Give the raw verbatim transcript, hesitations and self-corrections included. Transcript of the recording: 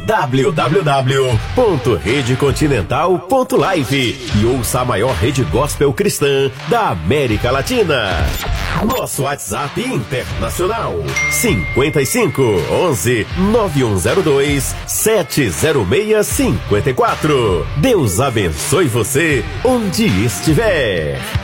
w w w ponto rede continental ponto live e ouça a maior rede gospel cristã da América Latina. Nosso WhatsApp internacional cinquenta e cinco, onze, nove um zero dois, sete zero seis cinco quatro. Deus abençoe você onde estiver.